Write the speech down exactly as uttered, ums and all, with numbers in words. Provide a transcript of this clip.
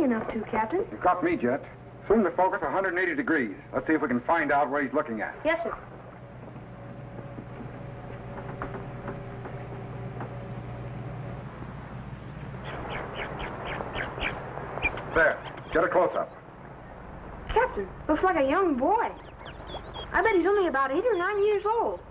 enough to, Captain. You caught me, Jet. Swing the focus one hundred eighty degrees. Let's see if we can find out where he's looking at. Yes, sir. There. Get a close-up. Captain, looks like a young boy. I bet he's only about eight or nine years old.